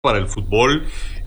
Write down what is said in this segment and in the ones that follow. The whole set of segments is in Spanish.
para el fútbol,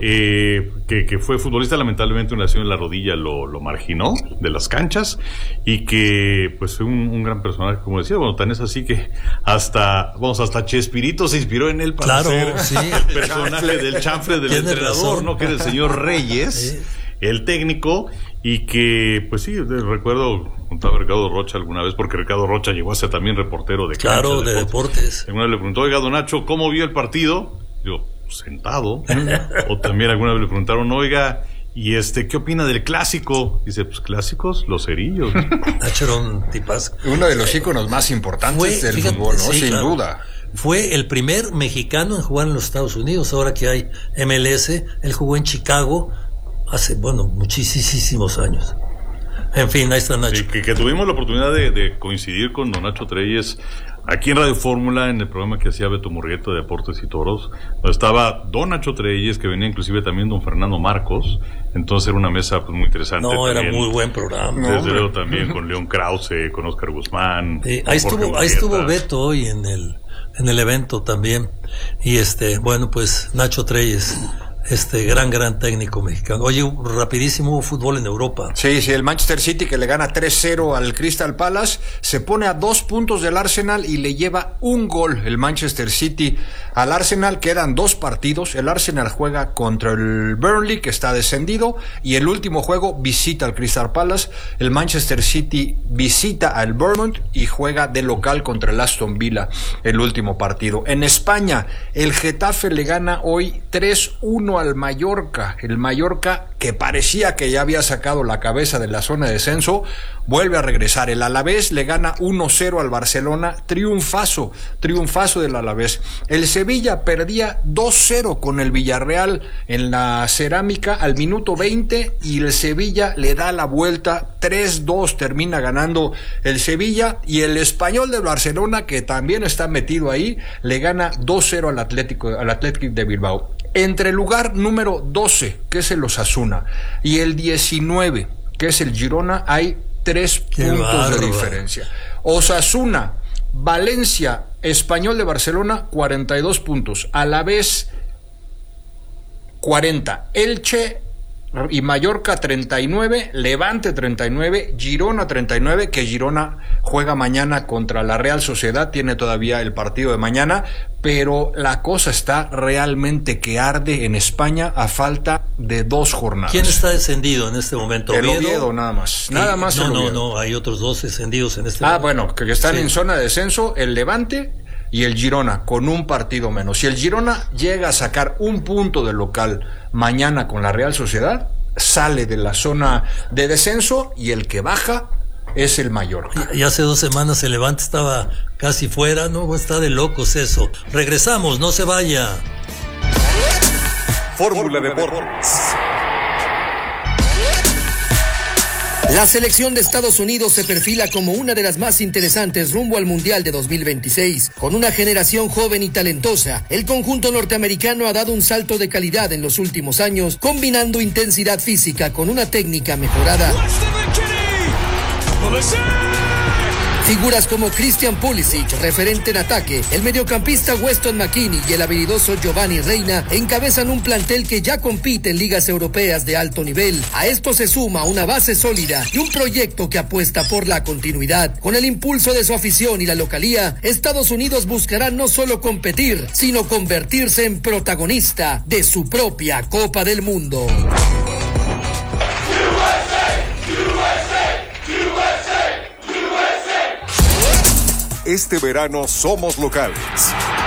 que fue futbolista, lamentablemente una lesión en la rodilla lo marginó de las canchas, y que pues fue un gran personaje, como decía. Bueno, tan es así que hasta Chespirito se inspiró en él para ser el personaje del chanfle del entrenador, ¿no? Que era el señor Reyes, el técnico, y que pues sí, recuerdo, contaba Ricardo Rocha alguna vez, porque Ricardo Rocha llegó a ser también reportero de deportes. Alguna vez le preguntó: oiga, don Nacho, ¿cómo vio el partido? Digo, sentado. O también alguna vez le preguntaron: oiga, ¿y qué opina del clásico? Dice: pues clásicos, los cerillos. Nacho era un tipazo. Uno de los íconos más importantes del fútbol, ¿no? Sin duda. Fue el primer mexicano en jugar en los Estados Unidos. Ahora que hay MLS, él jugó en Chicago hace, muchísimos años. En fin, ahí está Nacho. Sí, que tuvimos la oportunidad de coincidir con don Nacho Treyes aquí en Radio Fórmula, en el programa que hacía Beto Murrieta de Deportes y Toros, donde estaba don Nacho Treyes, que venía inclusive también don Fernando Marcos. Entonces era una mesa pues muy interesante. Era muy buen programa. Desde luego también con León Krause, con Oscar Guzmán. Ahí estuvo Beto hoy en el evento también. Y pues Nacho Treyes, gran técnico mexicano. Oye, rapidísimo, hubo fútbol en Europa. Sí, el Manchester City, que le gana 3-0 al Crystal Palace, se pone a 2 puntos del Arsenal y le lleva un gol el Manchester City al Arsenal. Quedan 2 partidos. El Arsenal juega contra el Burnley, que está descendido, y el último juego visita al Crystal Palace. El Manchester City visita al Bournemouth y juega de local contra el Aston Villa el último partido. En España, el Getafe le gana hoy 3-1 al Mallorca. El Mallorca, que parecía que ya había sacado la cabeza de la zona de descenso, vuelve a regresar. El Alavés le gana 1-0 al Barcelona. Triunfazo del Alavés. El Sevilla perdía 2-0 con el Villarreal en la Cerámica al minuto 20, y el Sevilla le da la vuelta. 3-2 termina ganando el Sevilla, y el Español de Barcelona, que también está metido ahí, le gana 2-0 al Atlético de Bilbao. Entre el lugar número 12, que es el Osasuna, y el 19, que es el Girona, hay 3 puntos de diferencia. Osasuna, Valencia, Español de Barcelona, 42 puntos. Alavés, 40. Elche y Mallorca, 39. Levante, 39. Girona, 39, que Girona juega mañana contra la Real Sociedad. Tiene todavía el partido de mañana, pero la cosa está realmente que arde en España a falta de 2 jornadas. ¿Quién está descendido en este momento? El Oviedo, nada más. Nada más. No, hay otros 2 descendidos en este momento. Bueno, que están en zona de descenso, el Levante y el Girona, con un partido menos. Si el Girona llega a sacar un punto de local mañana con la Real Sociedad, sale de la zona de descenso, y el que baja es el Mallorca. Y hace 2 semanas el Levante estaba casi fuera, ¿no? Está de locos eso. Regresamos, no se vaya. Fórmula Deportes. La selección de Estados Unidos se perfila como una de las más interesantes rumbo al Mundial de 2026. Con una generación joven y talentosa, el conjunto norteamericano ha dado un salto de calidad en los últimos años, combinando intensidad física con una técnica mejorada. Figuras como Christian Pulisic, referente en ataque, el mediocampista Weston McKennie y el habilidoso Giovanni Reina encabezan un plantel que ya compite en ligas europeas de alto nivel. A esto se suma una base sólida y un proyecto que apuesta por la continuidad. Con el impulso de su afición y la localía, Estados Unidos buscará no solo competir, sino convertirse en protagonista de su propia Copa del Mundo. Este verano somos locales.